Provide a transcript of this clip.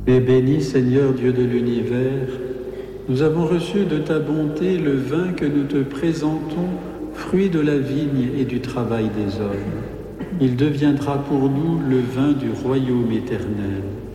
Et béni Seigneur Dieu de l'univers, nous avons reçu de ta bonté le vin que nous te présentons, fruit de la vigne et du travail des hommes. Il deviendra pour nous le vin du royaume éternel.